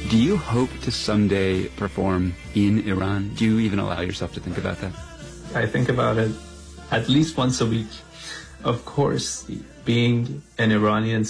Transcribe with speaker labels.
Speaker 1: Do you hope to someday perform in Iran? Do you even allow yourself to think about that?
Speaker 2: I think about it at least once a week. Of course, being an Iranian